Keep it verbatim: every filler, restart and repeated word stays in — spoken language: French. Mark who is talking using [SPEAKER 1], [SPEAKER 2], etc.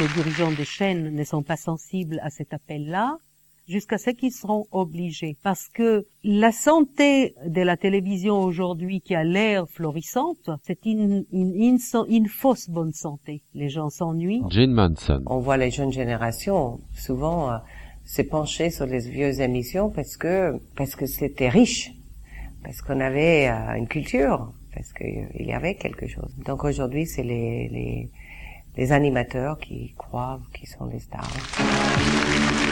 [SPEAKER 1] les dirigeants des chaînes ne sont pas sensibles à cet appel-là, jusqu'à ce qu'ils seront obligés. Parce que la santé de la télévision aujourd'hui, qui a l'air florissante, c'est une, une, une, une fausse bonne santé. Les gens s'ennuient.
[SPEAKER 2] Jane Manson.
[SPEAKER 3] On voit les jeunes générations souvent euh, se pencher sur les vieilles émissions parce que parce que c'était riche, parce qu'on avait euh, une culture, parce qu'il y avait quelque chose. Donc aujourd'hui, c'est les, les les animateurs qui croient qu'ils sont les stars.